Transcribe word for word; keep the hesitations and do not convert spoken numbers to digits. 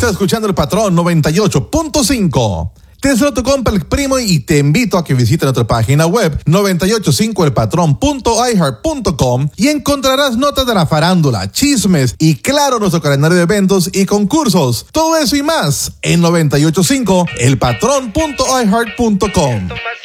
Estás escuchando El Patrón noventa y ocho punto cinco. Te deseo tu compa el primo y te invito a que visites nuestra página web noventa y ocho cinco el patrón punto i heart punto com y encontrarás notas de la farándula, chismes y claro nuestro calendario de eventos y concursos. Todo eso y más en noventa y ocho cinco el patrón punto i heart punto com.